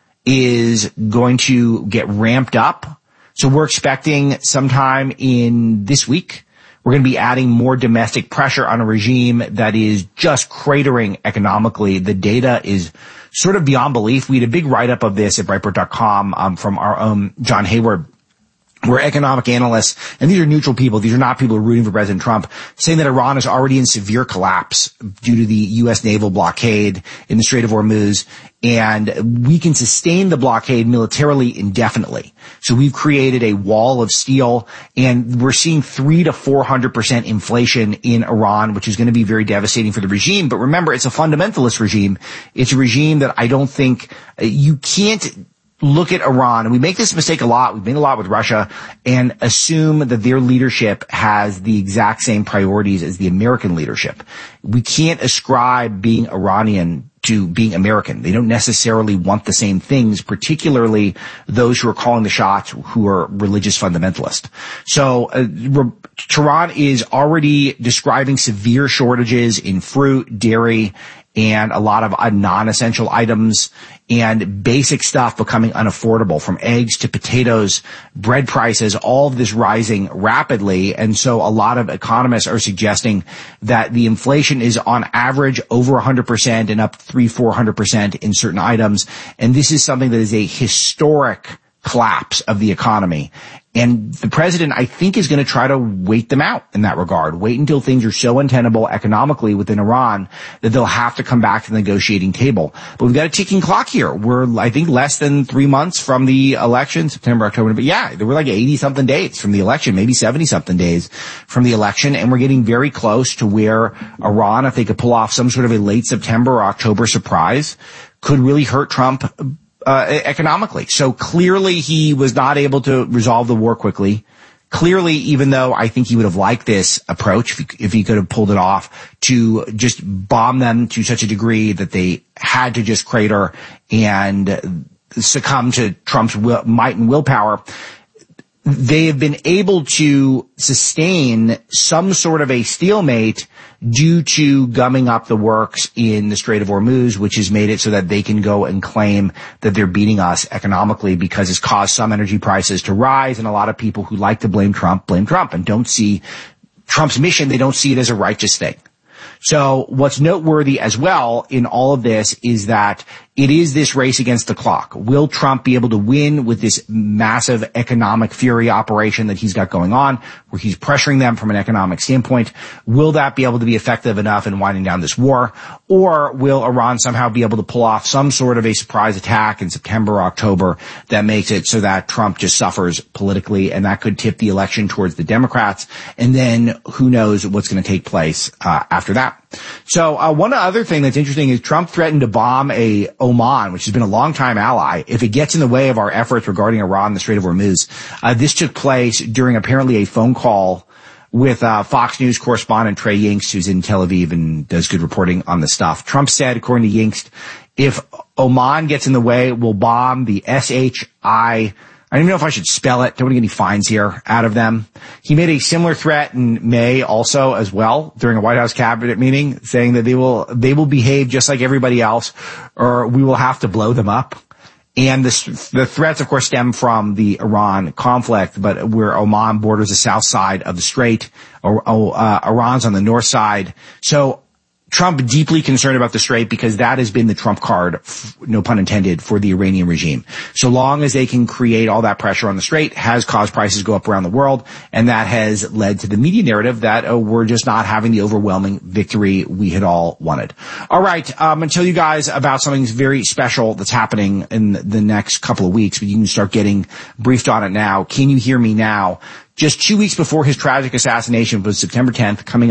is going to get ramped up. So we're expecting sometime in this week, we're going to be adding more domestic pressure on a regime that is just cratering economically. The data is sort of beyond belief. We had a big write-up of this at Breitbart.com from our own John Hayward, where economic analysts, and these are neutral people, these are not people who are rooting for President Trump, saying that Iran is already in severe collapse due to the U.S. naval blockade in the Strait of Hormuz, and we can sustain the blockade militarily indefinitely. So we've created a wall of steel, and we're seeing 300% to 400% inflation in Iran, which is going to be very devastating for the regime. But remember, it's a fundamentalist regime. It's a regime that I don't think you can't look at Iran, and we make this mistake a lot. We've made a lot with Russia, and assume that their leadership has the exact same priorities as the American leadership. We can't ascribe being Iranian to being American. They don't necessarily want the same things, particularly those who are calling the shots, who are religious fundamentalists. So Tehran is already describing severe shortages in fruit, dairy, and a lot of non-essential items, and basic stuff becoming unaffordable, from eggs to potatoes, bread prices, all of this rising rapidly. And so a lot of economists are suggesting that the inflation is on average over 100% and up 300-400% in certain items. And this is something that is a historic collapse of the economy. And the president, I think, is going to try to wait them out in that regard. Wait until things are so untenable economically within Iran that they'll have to come back to the negotiating table. But we've got a ticking clock here. We're, I think, less than 3 months from the election, September, October. But yeah, there were like 80-something days from the election, maybe 70-something days from the election. And we're getting very close to where Iran, if they could pull off some sort of a late September or October surprise, could really hurt Trump economically. So clearly he was not able to resolve the war quickly. Clearly, even though I think he would have liked this approach, if he could have pulled it off, to just bomb them to such a degree that they had to just crater and succumb to Trump's might and willpower, they have been able to sustain some sort of a stalemate due to gumming up the works in the Strait of Hormuz, which has made it so that they can go and claim that they're beating us economically because it's caused some energy prices to rise. And a lot of people who like to blame Trump and don't see Trump's mission. They don't see it as a righteous thing. So what's noteworthy as well in all of this is that it is this race against the clock. Will Trump be able to win with this massive economic fury operation that he's got going on, where he's pressuring them from an economic standpoint? Will that be able to be effective enough in winding down this war? Or will Iran somehow be able to pull off some sort of a surprise attack in September or October that makes it so that Trump just suffers politically, and that could tip the election towards the Democrats? And then who knows what's going to take place after that? So one other thing that's interesting is Trump threatened to bomb Oman, which has been a longtime ally, if it gets in the way of our efforts regarding Iran and the Strait of Hormuz. This took place during apparently a phone call with Fox News correspondent Trey Yingst, who's in Tel Aviv and does good reporting on this stuff. Trump said, according to Yingst, if Oman gets in the way, we'll bomb the SHI. I don't even know if I should spell it. Don't want to get any fines here out of them. He made a similar threat in May also as well during a White House cabinet meeting, saying that they will behave just like everybody else, or we will have to blow them up. And the threats, of course, stem from the Iran conflict, but where Oman borders the south side of the strait, Iran's on the north side. So Trump deeply concerned about the strait because that has been the trump card, no pun intended, for the Iranian regime. So long as they can create all that pressure on the strait, has caused prices to go up around the world, and that has led to the media narrative that we're just not having the overwhelming victory we had all wanted. All right, I'm going to tell you guys about something very special that's happening in the next couple of weeks, but you can start getting briefed on it now. Can you hear me now? Just 2 weeks before his tragic assassination was September 10th, coming